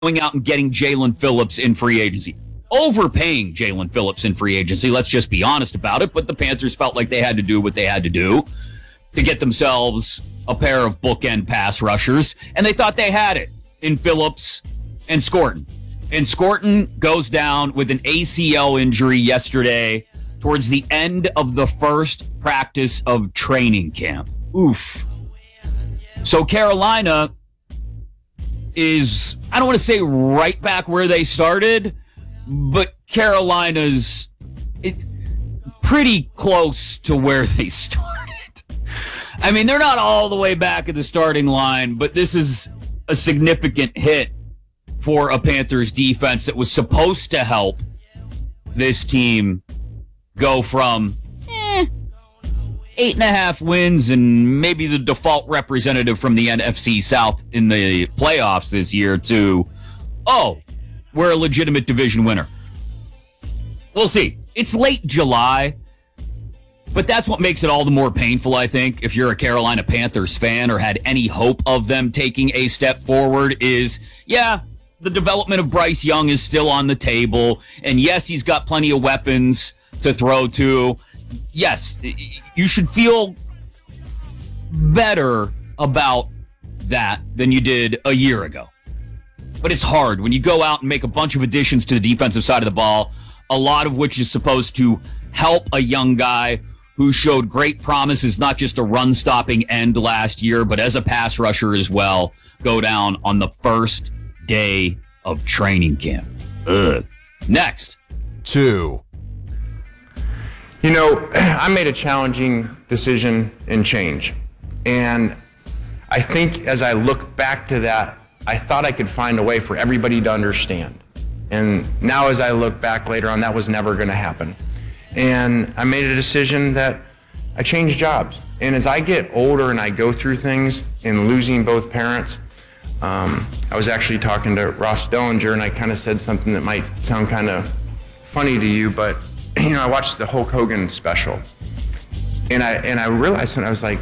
going out and getting Jalen Phillips in free agency. Overpaying Jalen Phillips in free agency, let's just be honest about it, but the Panthers felt like they had to do what they had to do to get themselves a pair of bookend pass rushers, and they thought they had it in Phillips and Scorton. And Scorton goes down with an ACL injury yesterday towards the end of the first practice of training camp. Oof. So Carolina is, I don't want to say right back where they started, but Carolina's pretty close to where they started. I mean, they're not all the way back at the starting line, but this is a significant hit for a Panthers defense that was supposed to help this team go from 8.5 wins and maybe the default representative from the NFC South in the playoffs this year to, we're a legitimate division winner. We'll see. It's late July, but that's what makes it all the more painful, I think, if you're a Carolina Panthers fan or had any hope of them taking a step forward is, the development of Bryce Young is still on the table, and yes, he's got plenty of weapons to throw to. Yes, you should feel better about that than you did a year ago. But it's hard when you go out and make a bunch of additions to the defensive side of the ball, a lot of which is supposed to help a young guy who showed great promises, not just a run-stopping end last year, but as a pass rusher as well, go down on the first day of training camp. Next. 2. I made a challenging decision and change. And I think as I look back to that, I thought I could find a way for everybody to understand. And now as I look back later on, that was never going to happen. And I made a decision that I changed jobs. And as I get older and I go through things and losing both parents, I was actually talking to Ross Dellinger, and I kind of said something that might sound kind of funny to you, but I watched the Hulk Hogan special, and I realized, and I was like,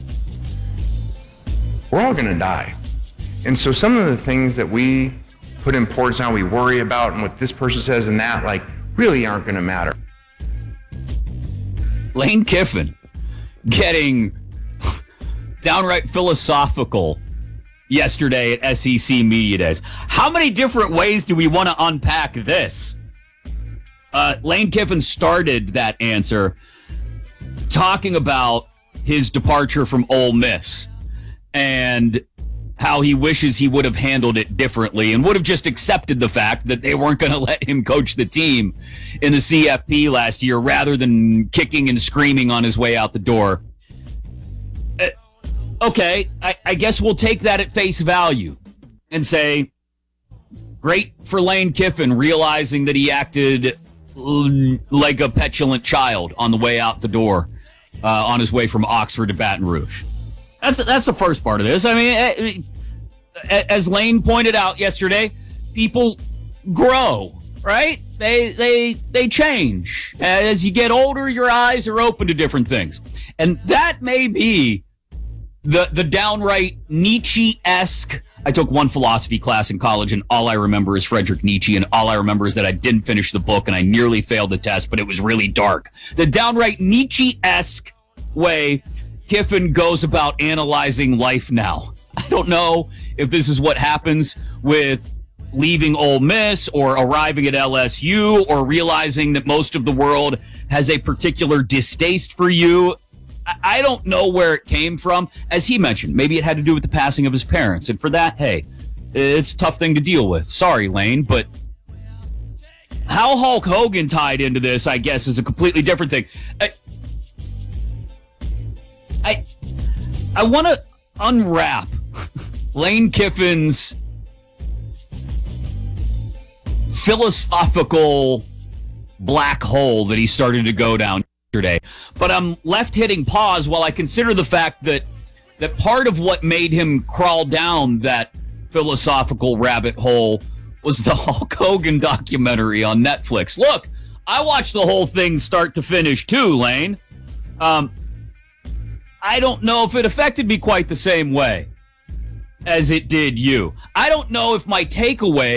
we're all gonna die. And so some of the things that we put importance on, we worry about, and what this person says and that, really aren't gonna matter. Lane Kiffin getting downright philosophical yesterday at SEC Media Days. How many different ways do we want to unpack this? Lane Kiffin started that answer talking about his departure from Ole Miss and how he wishes he would have handled it differently and would have just accepted the fact that they weren't going to let him coach the team in the CFP last year rather than kicking and screaming on his way out the door. Okay, I guess we'll take that at face value and say, great for Lane Kiffin realizing that he acted like a petulant child on the way out the door on his way from Oxford to Baton Rouge. That's the first part of this. I mean, as Lane pointed out yesterday, people grow, right? They change. As you get older, your eyes are open to different things. And that may be the downright Nietzsche-esque. I took one philosophy class in college, and all I remember is Friedrich Nietzsche, and all I remember is that I didn't finish the book, and I nearly failed the test, but it was really dark. The downright Nietzsche-esque way Kiffin goes about analyzing life now. I don't know if this is what happens with leaving Ole Miss or arriving at LSU or realizing that most of the world has a particular distaste for you. I don't know where it came from. As he mentioned, maybe it had to do with the passing of his parents. And for that, hey, it's a tough thing to deal with. Sorry, Lane, but how Hulk Hogan tied into this, I guess, is a completely different thing. I want to unwrap Lane Kiffin's philosophical black hole that he started to go down yesterday. But I'm left hitting pause while I consider the fact that part of what made him crawl down that philosophical rabbit hole was the Hulk Hogan documentary on Netflix. Look, I watched the whole thing start to finish too, Lane. I don't know if it affected me quite the same way. as it did you. I don't know if my takeaway